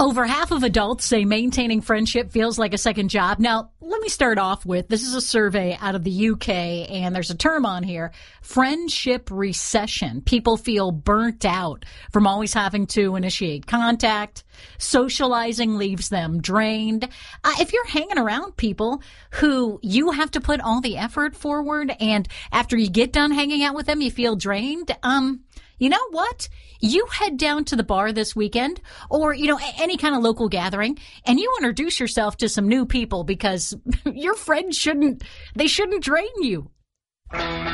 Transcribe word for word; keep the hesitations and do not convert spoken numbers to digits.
Over half of adults say maintaining friendship feels like a second job. Now, let me start off with, this is a survey out of the U K, and there's a term on here, friendship recession. People feel burnt out from always having to initiate contact. Socializing leaves them drained. Uh, if you're hanging around people who you have to put all the effort forward, and after you get done hanging out with them, you feel drained, um... you know what? You head down to the bar this weekend or, you know, any kind of local gathering and you introduce yourself to some new people because your friends shouldn't, they shouldn't drain you.